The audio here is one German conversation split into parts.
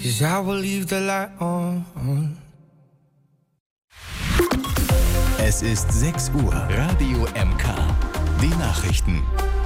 'cause I will leave the light on. Es ist 6 Uhr. Radio MK. Die Nachrichten.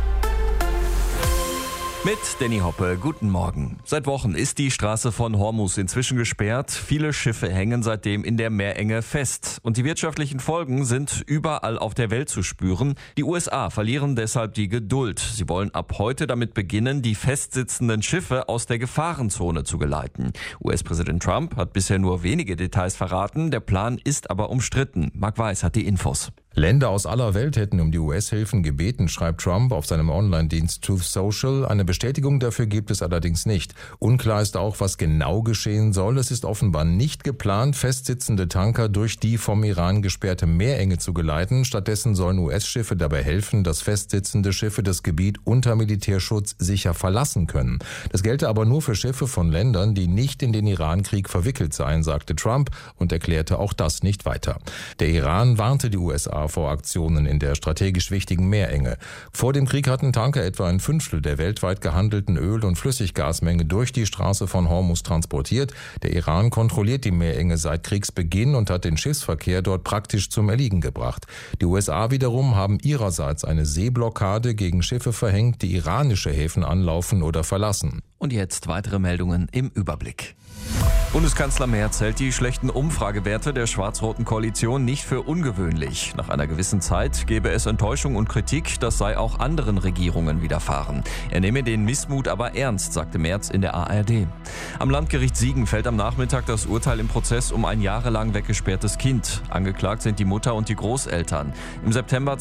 Mit Danny Hoppe, guten Morgen. Seit Wochen ist die Straße von Hormuz inzwischen gesperrt. Viele Schiffe hängen seitdem in der Meerenge fest. Und die wirtschaftlichen Folgen sind überall auf der Welt zu spüren. Die USA verlieren deshalb die Geduld. Sie wollen ab heute damit beginnen, die festsitzenden Schiffe aus der Gefahrenzone zu geleiten. US-Präsident Trump hat bisher nur wenige Details verraten. Der Plan ist aber umstritten. Marc Weiß hat die Infos. Länder aus aller Welt hätten um die US-Hilfen gebeten, schreibt Trump auf seinem Online-Dienst Truth Social. Eine Bestätigung dafür gibt es allerdings nicht. Unklar ist auch, was genau geschehen soll. Es ist offenbar nicht geplant, festsitzende Tanker durch die vom Iran gesperrte Meerenge zu geleiten. Stattdessen sollen US-Schiffe dabei helfen, dass festsitzende Schiffe das Gebiet unter Militärschutz sicher verlassen können. Das gelte aber nur für Schiffe von Ländern, die nicht in den Iran-Krieg verwickelt seien, sagte Trump und erklärte auch das nicht weiter. Der Iran warnte die USA vor Aktionen in der strategisch wichtigen Meerenge. Vor dem Krieg hatten Tanker etwa ein Fünftel der weltweit gehandelten Öl- und Flüssiggasmenge durch die Straße von Hormuz transportiert. Der Iran kontrolliert die Meerenge seit Kriegsbeginn und hat den Schiffsverkehr dort praktisch zum Erliegen gebracht. Die USA wiederum haben ihrerseits eine Seeblockade gegen Schiffe verhängt, die iranische Häfen anlaufen oder verlassen. Und jetzt weitere Meldungen im Überblick. Bundeskanzler Merz hält die schlechten Umfragewerte der schwarz-roten Koalition nicht für ungewöhnlich. Nach einer gewissen Zeit gebe es Enttäuschung und Kritik, das sei auch anderen Regierungen widerfahren. Er nehme den Missmut aber ernst, sagte Merz in der ARD. Am Landgericht Siegen fällt am Nachmittag das Urteil im Prozess um ein jahrelang weggesperrtes Kind. Angeklagt sind die Mutter und die Großeltern. Im September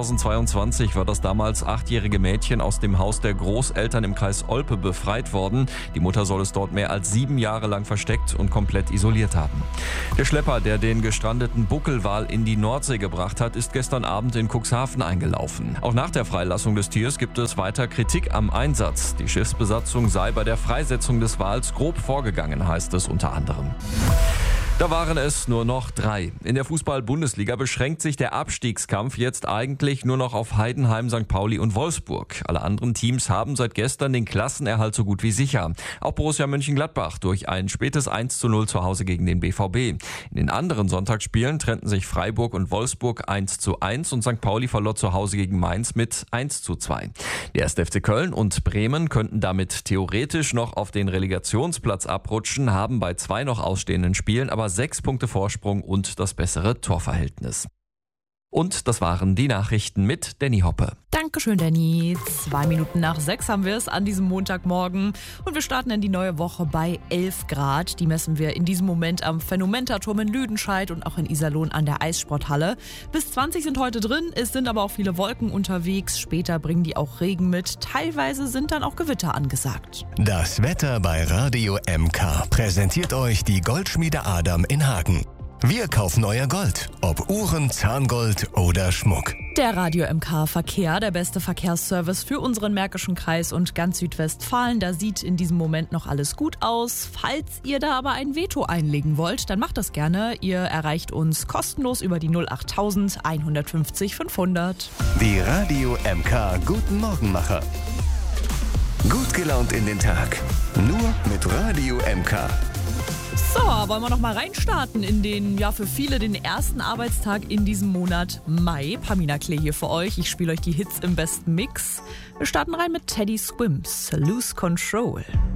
2022 war das damals 8-jährige Mädchen aus dem Haus der Großeltern im Kreis Olpe befreit worden. Die Mutter soll es dort mehr als 7 Jahre lang versteckt und komplett isoliert haben. Der Schlepper, der den gestrandeten Buckelwal in die Nordsee gebracht hat, ist gestern Abend in Cuxhaven eingelaufen. Auch nach der Freilassung des Tiers gibt es weiter Kritik am Einsatz. Die Schiffsbesatzung sei bei der Freisetzung des Wals grob vorgegangen, heißt es unter anderem. Da waren es nur noch 3. In der Fußball-Bundesliga beschränkt sich der Abstiegskampf jetzt eigentlich nur noch auf Heidenheim, St. Pauli und Wolfsburg. Alle anderen Teams haben seit gestern den Klassenerhalt so gut wie sicher. Auch Borussia Mönchengladbach durch ein spätes 1:0 zu Hause gegen den BVB. In den anderen Sonntagsspielen trennten sich Freiburg und Wolfsburg 1:1 und St. Pauli verlor zu Hause gegen Mainz mit 1:2. Der 1. FC Köln und Bremen könnten damit theoretisch noch auf den Relegationsplatz abrutschen, haben bei 2 noch ausstehenden Spielen aber 6 Punkte Vorsprung und das bessere Torverhältnis. Und das waren die Nachrichten mit Danny Hoppe. Dankeschön, Danny. 2 Minuten nach 6 haben wir es an diesem Montagmorgen. Und wir starten in die neue Woche bei 11 Grad. Die messen wir in diesem Moment am Phänomenta-Turm in Lüdenscheid und auch in Iserlohn an der Eissporthalle. Bis 20 sind heute drin, es sind aber auch viele Wolken unterwegs. Später bringen die auch Regen mit. Teilweise sind dann auch Gewitter angesagt. Das Wetter bei Radio MK präsentiert euch die Goldschmiede Adam in Hagen. Wir kaufen euer Gold, ob Uhren, Zahngold oder Schmuck. Der Radio MK Verkehr, der beste Verkehrsservice für unseren Märkischen Kreis und ganz Südwestfalen. Da sieht in diesem Moment noch alles gut aus. Falls ihr da aber ein Veto einlegen wollt, dann macht das gerne. Ihr erreicht uns kostenlos über die 08000 150 500. Die Radio MK Guten Morgenmacher. Gut gelaunt in den Tag. Nur mit Radio MK. So, wollen wir noch mal reinstarten in den, ja für viele den ersten Arbeitstag in diesem Monat Mai. Pamina Klee hier für euch. Ich spiele euch die Hits im besten Mix. Wir starten rein mit Teddy Swims, Lose Control.